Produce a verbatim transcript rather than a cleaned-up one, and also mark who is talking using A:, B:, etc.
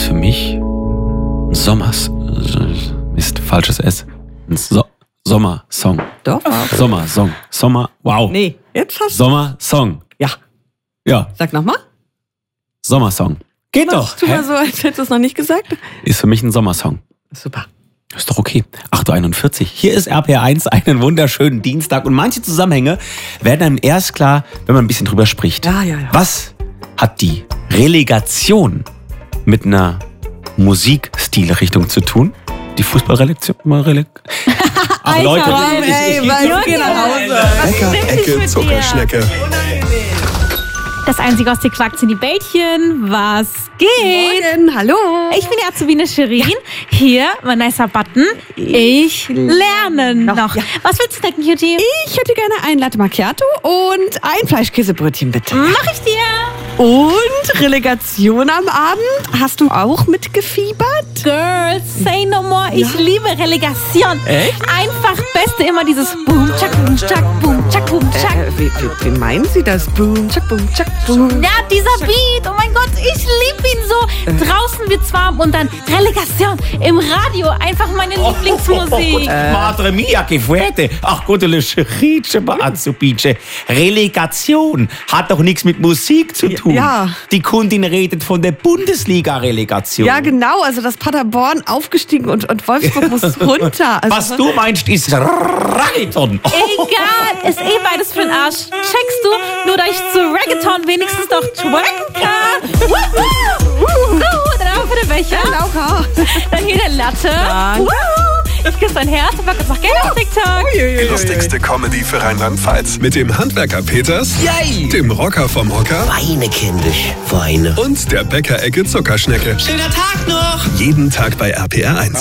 A: für mich ein Sommers... Mist, falsches S. Ein so Sommersong.
B: Doch.
A: Sommersong. Sommer... Wow.
B: Nee, jetzt hast du...
A: Sommersong.
B: Ja.
A: Ja,
B: Sag nochmal.
A: Sommersong. Geht doch.
B: Tu mal
A: Hä?
B: so, als hättest du es noch nicht gesagt.
A: Ist für mich ein Sommersong.
B: Super.
A: Ist doch okay. acht Uhr einundvierzig. Hier ist R P R eins, einen wunderschönen Dienstag. Und manche Zusammenhänge werden einem erst klar, wenn man ein bisschen drüber spricht.
B: Ja, ja, ja.
A: Was hat die Relegation mit einer Musikstilrichtung zu tun? Die Fußballrelegation? Rele Ach Leute,
B: Komm, ey, was geh nach Hause.
C: Bäcker, Ecke, Zuckerschnecke.
D: Das einzige aus dir Quark sind die Bällchen. Was geht?
B: Morgen, hallo.
D: Ich bin die Azubine Shirin. Hier, mein nicer Button. Ich lerne noch.
B: ja.
D: Was willst du denken, Cutie?
B: Ich hätte gerne ein Latte Macchiato und ein Fleischkäsebrötchen, bitte.
D: Mach ich dir.
B: Und Relegation am Abend? Hast du auch mitgefiebert?
D: Girls, say no more. Ich
B: Ja.
D: liebe Relegation.
B: Echt?
D: Einfach Beste immer dieses Boom, Chak, Boom, Chak, Boom, Chak, Boom, Chak.
B: Äh, wie, wie, wie meinen Sie das? Boom, tschak, boom, tschak, boom.
D: Ja, dieser Beat, oh mein Gott, ich liebe ihn so. Draußen wird's warm und dann Relegation im Radio, einfach meine Lieblingsmusik.
A: Madre mia, che fuerte. Ach Gott, le Scherice, Azubice. Relegation hat doch nichts mit Musik zu tun.
B: Ja.
A: Die Kundin redet von der Bundesliga-Relegation.
B: Ja, genau. Also das Paderborn aufgestiegen und, und Wolfsburg muss runter. Also,
A: Was du meinst, ist Reggaeton.
D: Egal, ist eh beides für den Arsch. Checkst du, nur da ich zu Reggaeton wenigstens noch twerken kann. Wuhu. Gut, dann haben wir für den Becher.
B: Lauka.
D: Dann hier der Latte.
B: Danke.
D: Wuhu. Ich küsse dein Herz und pack uns noch Geld auf TikTok.
C: Die lustigste Comedy für Rheinland-Pfalz. Mit dem Handwerker Peters,
E: Yay!
C: dem Rocker vom Hocker
E: Weine, kindisch, Weine.
C: und der Bäcker-Ecke Zuckerschnecke.
E: Schöner Tag noch!
C: Jeden Tag bei R P R eins.